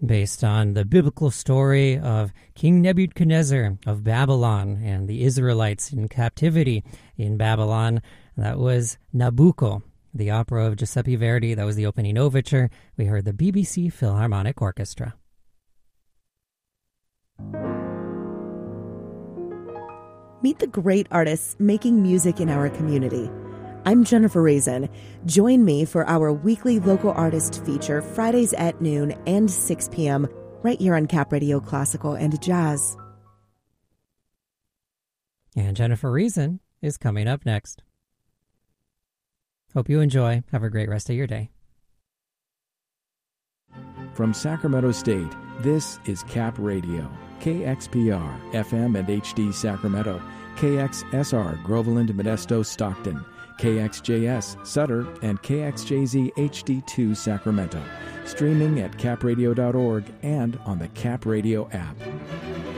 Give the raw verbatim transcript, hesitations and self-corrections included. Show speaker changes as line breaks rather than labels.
based on the biblical story of King Nebuchadnezzar of Babylon and the Israelites in captivity in Babylon. That was Nabucco, the opera of Giuseppe Verdi. That was the opening overture. We heard the B B C Philharmonic Orchestra.
Meet the great artists making music in our community. I'm Jennifer Reason. Join me for our weekly local artist feature, Fridays at noon and six p.m., right here on Cap Radio Classical and Jazz.
And Jennifer Reason is coming up next. Hope you enjoy. Have a great rest of your day.
From Sacramento State, this is Cap Radio, K X P R, F M and H D Sacramento, K X S R, Groveland, Modesto, Stockton, K X J S, Sutter, and K X J Z H D two Sacramento. Streaming at cap radio dot org and on the Cap Radio app.